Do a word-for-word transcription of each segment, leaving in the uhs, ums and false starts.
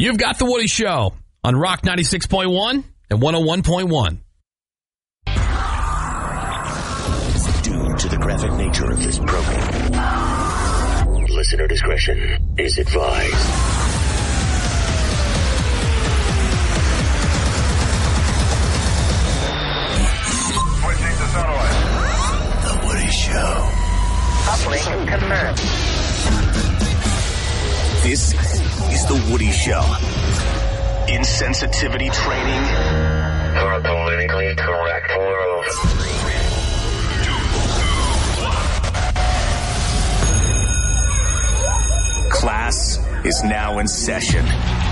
You've got The Woody Show on Rock ninety-six point one and one oh one point one. Due to the graphic nature of this program, listener discretion is advised. Switching to satellite. The Woody Show. Uplink confirmed. This is The Woody Show. Insensitivity training For a politically correct world. class is now in session.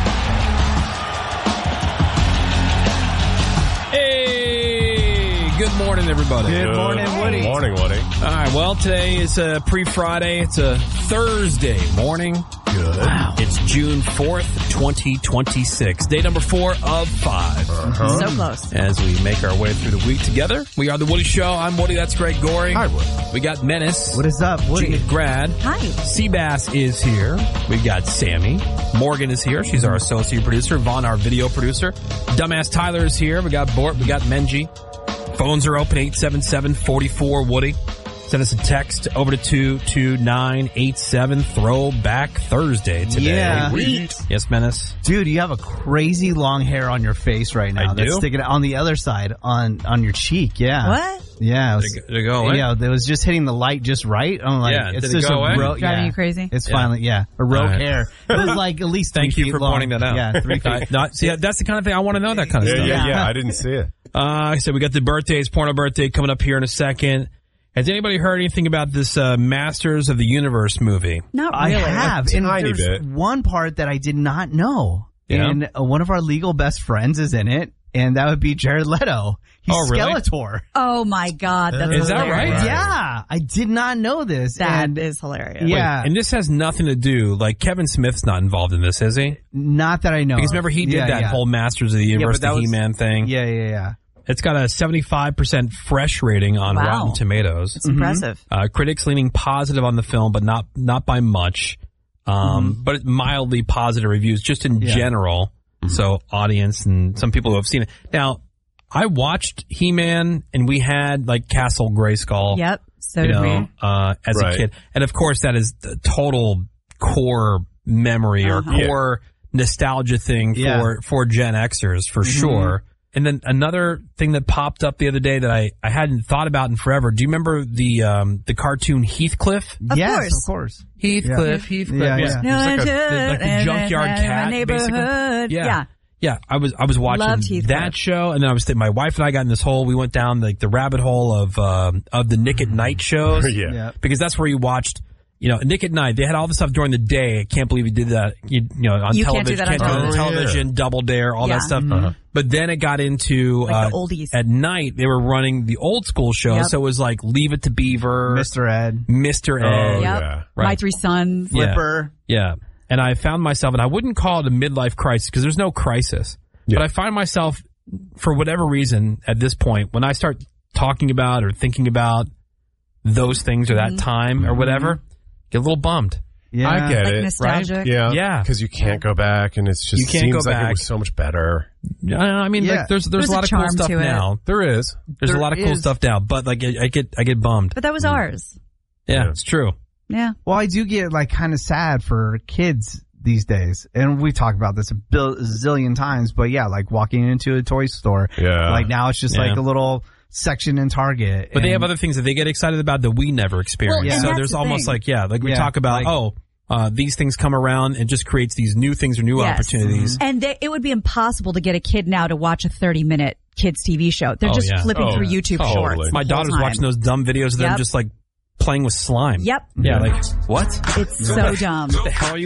Hey, good morning, everybody. Good morning, Woody. Good morning, Woody. All right, well, today is uh, pre-Friday. It's a Thursday morning. Good. Wow. It's June fourth, twenty twenty-six. Day number four of five. Uh-huh. So close. As we make our way through the week together, we are The Woody Show. I'm Woody. That's Greg Goring. Hi, Woody. We got Menace. What is up, Woody? Gina Grad. Hi. Seabass is here. We've got Sammy. Morgan is here. She's our associate producer. Vaughn, our video producer. Dumbass Tyler is here. We got Bort. We got Menji. Phones are open, eight seven seven, four four, Woody. Send us a text over to two two nine eight seven. Throwback Thursday today. Yeah. Sweet. Yes, Menace? Dude, you have a crazy long hair on your face right now. I That's do? sticking out on the other side, on on your cheek. Yeah. What? Yeah. It was, Did it, did it go away? yeah, it was just hitting the light just right. I'm like, Yeah, it's did it just go a away? row- Driving yeah. you crazy? It's Yeah. finally, yeah, a rogue All right. hair. It was like at least three Thank you feet for long. pointing that out. Yeah, three feet. Uh, not, see, that's the kind of thing I want to know, that kind of Yeah, stuff. yeah, Yeah. yeah. I didn't see it. Uh, so we got the birthdays, porno birthday coming up here in a second. Has anybody heard anything about this uh, Masters of the Universe movie? Not I really. have. A And tiny there's bit. one part that I did not know. Yeah. And uh, one of our legal best friends is in it, and that would be Jared Leto. He's Oh, really? Skeletor. Oh my God. That's Is that hilarious. right? Yeah. I did not know this. That and is hilarious. Yeah. Wait, and this has nothing to do, like, Kevin Smith's not involved in this, is he? Not that I know. Because of. remember, he did Yeah, that yeah. whole Masters of the Universe, that the was- He-Man thing. Yeah, yeah, yeah. It's got a seventy-five percent fresh rating on Wow. Rotten Tomatoes. It's impressive. Uh, critics leaning positive on the film, but not not by much. Um, But mildly positive reviews, just in Yeah. general. So audience and some people who have seen it. Now, I watched He-Man, and we had like Castle Grayskull. Yep. So You did know, we. uh, as Right. a kid, and of course that is the total core memory or Uh-huh. core nostalgia thing Yeah. for for Gen Xers for sure. And then another thing that popped up the other day that I, I hadn't thought about in forever. Do you remember the um, the cartoon Heathcliff? Of yes, course. of course. Heathcliff, Heathcliff. Yeah, Yeah, yeah. It was like, a, the, like the junkyard in cat, my basically. neighborhood. Yeah. Yeah. Yeah, I was I was watching Loved Heathcliff. that show, and then I was th- my wife and I got in this hole. We went down like the rabbit hole of um, of the Nick at Night shows. Yeah. Yeah. Because that's where you watched, you know, Nick at Night. They had all the stuff during the day. I can't believe he did that. You, you know, on You can't do television, that on can't do it television. television, Double Dare, all Yeah. that stuff. Uh-huh. But then it got into Like uh, the oldies. at night. They were running the old school shows, Yep. so it was like Leave It to Beaver, Mister Ed. Mister Ed, Oh, Yep. yeah. Right. My Three Sons. Yeah. Flipper. yeah. And I found myself, and I wouldn't call it a midlife crisis because there's no crisis. Yeah. But I find myself, for whatever reason, at this point, when I start talking about or thinking about those things or that Mm-hmm. time or whatever, get a little bummed. Yeah. I get Like it. nostalgic. Yeah. Yeah. Because you can't go back, and it's just You can't seems go like back. it was so much better. I, I mean, Yeah. like, there's there's, There's a a lot of cool charm stuff to it. now. There is. There's There a lot of cool is. stuff now, but like I, I get I get bummed. But that was ours. Yeah, Yeah. it's true. Yeah. Well, I do get like kind of sad for kids these days, and we talk about this a bil- zillion times. But yeah, like walking into a toy store, Yeah. like now it's just Yeah. like a little section in Target. But they and- have other things that they get excited about that we never experienced. Well, and so that's there's the almost thing. like, yeah, like we Yeah, talk about, like- oh, uh, these things come around and just creates these new things or new Yes. opportunities. And they, it would be impossible to get a kid now to watch a thirty minute kids T V show. They're Oh, just yeah. flipping Oh, through YouTube totally. shorts. My the whole daughter's time. watching those dumb videos of them Yep. just like playing with slime. Yep. Yeah, like, what? It's so dumb. What the hell are you